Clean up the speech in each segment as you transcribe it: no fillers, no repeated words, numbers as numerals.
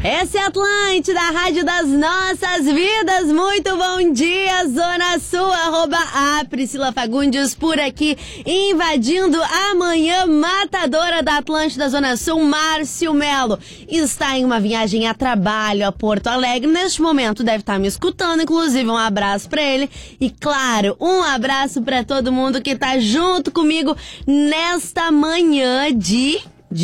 Essa é a Atlântida, a rádio das nossas vidas. Muito bom dia, Zona Sul, @ Priscila Fagundes por aqui, invadindo a manhã matadora da Atlântida Zona Sul. Márcio Melo está em uma viagem a trabalho a Porto Alegre. Neste momento deve estar me escutando, inclusive um abraço pra ele. E claro, um abraço pra todo mundo que tá junto comigo nesta manhã de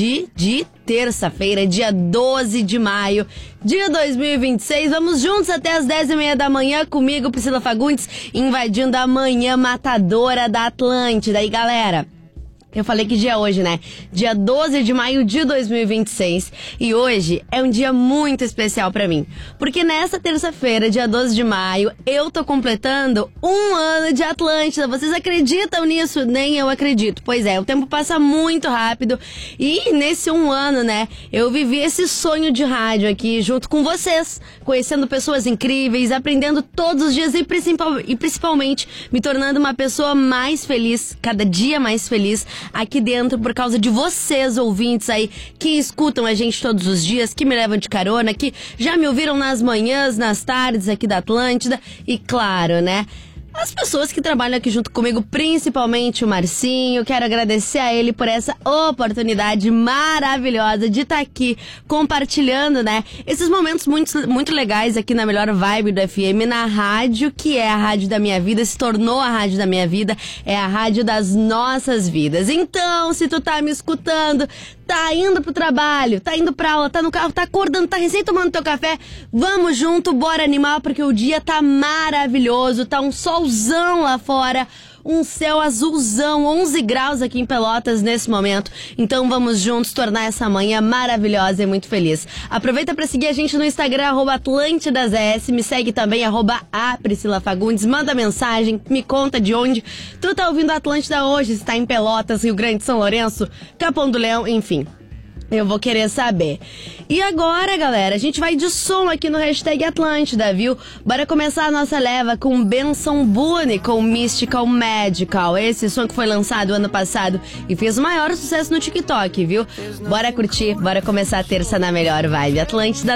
terça-feira, dia 12 de maio de 2026. Vamos juntos até as 10h30 da manhã comigo, Priscila Fagundes, invadindo a manhã matadora da Atlântida. E galera, eu falei que dia é hoje, né? Dia 12 de maio de 2026. E hoje é um dia muito especial pra mim. Porque nessa terça-feira, dia 12 de maio, eu tô completando 1 ano de Atlântida. Vocês acreditam nisso? Nem eu acredito. Pois é, o tempo passa muito rápido. E nesse 1 ano, né, eu vivi esse sonho de rádio aqui junto com vocês. Conhecendo pessoas incríveis, aprendendo todos os dias e principalmente me tornando uma pessoa mais feliz, cada dia mais feliz aqui dentro, por causa de vocês, ouvintes aí, que escutam a gente todos os dias, que me levam de carona, que já me ouviram nas manhãs, nas tardes aqui da Atlântida. E claro, né, as pessoas que trabalham aqui junto comigo, principalmente o Marcinho. Quero agradecer a ele por essa oportunidade maravilhosa de estar aqui compartilhando, né, esses momentos muito legais aqui na melhor vibe do FM, na rádio, que é a rádio da minha vida, se tornou a rádio da minha vida, é a rádio das nossas vidas. Então, se tu tá me escutando, tá indo pro trabalho, tá indo pra aula, tá no carro, tá acordando, tá recém tomando teu café, vamos junto, bora animar, porque o dia tá maravilhoso, tá um solzão lá fora, um céu azulzão, 11 graus aqui em Pelotas nesse momento. Então vamos juntos tornar essa manhã maravilhosa e muito feliz. Aproveita pra seguir a gente no Instagram, @AtlântidaZS, me segue também, @a Priscila Fagundes, manda mensagem, me conta de onde tu tá ouvindo a Atlântida hoje, se tá em Pelotas, Rio Grande, São Lourenço, Capão do Leão, enfim. Eu vou querer saber. E agora, galera, a gente vai de som aqui no hashtag Atlântida, viu? Bora começar a nossa leva com Benson Boone, com Mystical Magical. Esse som que foi lançado ano passado e fez o maior sucesso no TikTok, viu? Bora curtir, bora começar a terça na melhor vibe. Atlântida